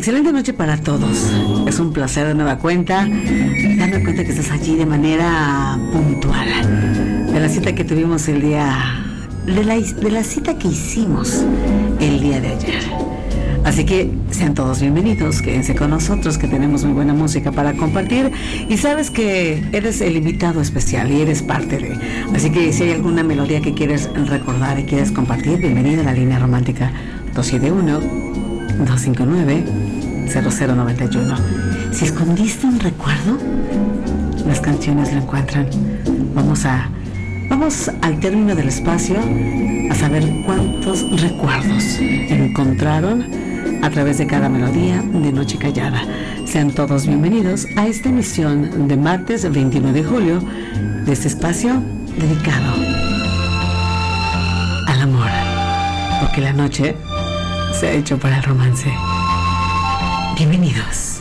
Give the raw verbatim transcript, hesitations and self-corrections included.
Excelente noche para todos. Es un placer de nueva cuenta darme cuenta que estás allí de manera puntual. De la cita que tuvimos el día... De la, de la cita que hicimos el día de ayer. Así que sean todos bienvenidos, quédense con nosotros, que tenemos muy buena música para compartir. Y sabes que eres el invitado especial y eres parte de... Así que si hay alguna melodía que quieres recordar y quieres compartir, bienvenido a la línea romántica dos siete uno, dos cinco nueve, cero cero nueve uno. Si escondiste un recuerdo, las canciones lo encuentran. Vamos a... Vamos al término del espacio a saber cuántos recuerdos encontraron a través de cada melodía de Noche Callada. Sean todos bienvenidos a esta emisión de martes veintinueve de julio de este espacio dedicado al amor, porque la noche se ha hecho para el romance. Bienvenidos.